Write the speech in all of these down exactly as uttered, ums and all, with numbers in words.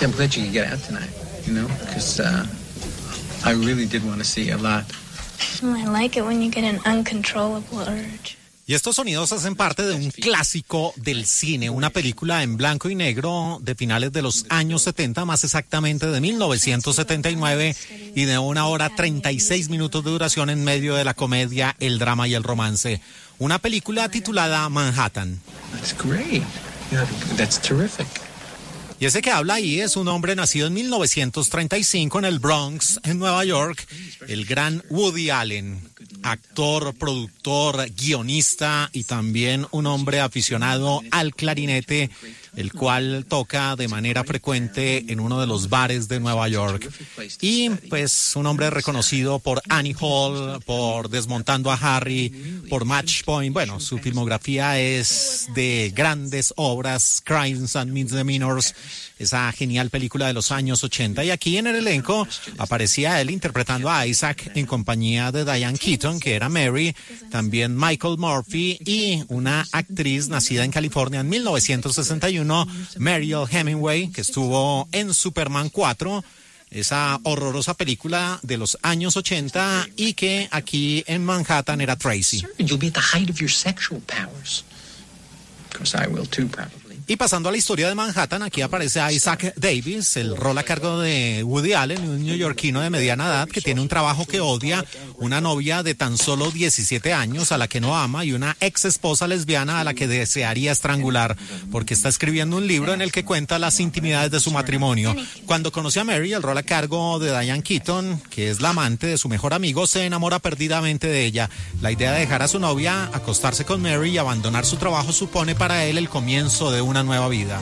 I'm glad you could get out tonight, you know, because uh, I really did want to see you a lot. Well, I like it when you get an uncontrollable urge. Y estos sonidos hacen parte de un clásico del cine, una película en blanco y negro de finales de los años setenta, más exactamente de mil novecientos setenta y nueve, y de una hora treinta y seis minutos de duración en medio de la comedia, el drama y el romance. Una película titulada Manhattan. That's great. Yeah, that's terrific. Y ese que habla ahí es un hombre nacido en mil novecientos treinta y cinco en el Bronx, en Nueva York, el gran Woody Allen, actor, productor, guionista y también un hombre aficionado al clarinete, el cual toca de manera frecuente en uno de los bares de Nueva York. Y pues un hombre reconocido por Annie Hall, por Desmontando a Harry, por Match Point. Bueno, su filmografía es de grandes obras, Crimes and Misdemeanors, esa genial película de los años ochenta. Y aquí en el elenco aparecía él interpretando a Isaac en compañía de Diane Keaton, que era Mary, también Michael Murphy y una actriz nacida en California en mil novecientos sesenta y uno, Mariel Hemingway, que estuvo en Superman cuatro, esa horrorosa película de los años ochenta, y que aquí en Manhattan era Tracy. You'll be at the height of your sexual powers. Of course, I will too, probably. Y pasando a la historia de Manhattan, aquí aparece Isaac Davis, el rol a cargo de Woody Allen, un neoyorquino de mediana edad que tiene un trabajo que odia, una novia de tan solo diecisiete años a la que no ama y una ex esposa lesbiana a la que desearía estrangular, porque está escribiendo un libro en el que cuenta las intimidades de su matrimonio. Cuando conoce a Mary, el rol a cargo de Diane Keaton, que es la amante de su mejor amigo, se enamora perdidamente de ella. La idea de dejar a su novia, acostarse con Mary y abandonar su trabajo supone para él el comienzo de una nueva vida.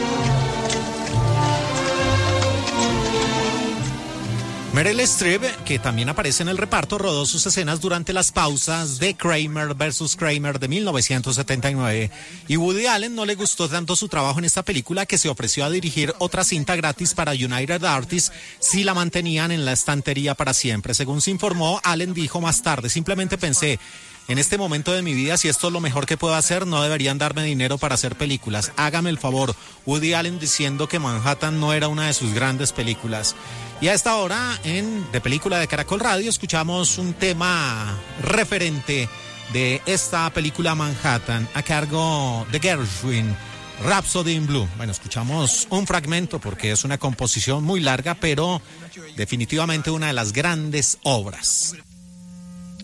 Meryl Streep, que también aparece en el reparto, rodó sus escenas durante las pausas de Kramer versus Kramer de mil novecientos setenta y nueve. Y Woody Allen no le gustó tanto su trabajo en esta película que se ofreció a dirigir otra cinta gratis para United Artists si la mantenían en la estantería para siempre. Según se informó, Allen dijo más tarde: simplemente pensé, en este momento de mi vida, si esto es lo mejor que puedo hacer, no deberían darme dinero para hacer películas. Hágame el favor. Woody Allen diciendo que Manhattan no era una de sus grandes películas. Y a esta hora, en De Película de Caracol Radio, escuchamos un tema referente de esta película Manhattan, a cargo de Gershwin, Rhapsody in Blue. Bueno, escuchamos un fragmento porque es una composición muy larga, pero definitivamente una de las grandes obras.